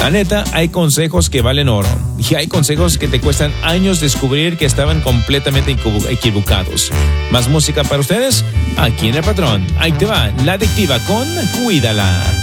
La neta, hay consejos que valen oro y hay consejos que te cuestan años descubrir que estaban completamente equivocados. Más música para ustedes aquí en El Patrón. Ahí te va, La Adictiva con Cuídala.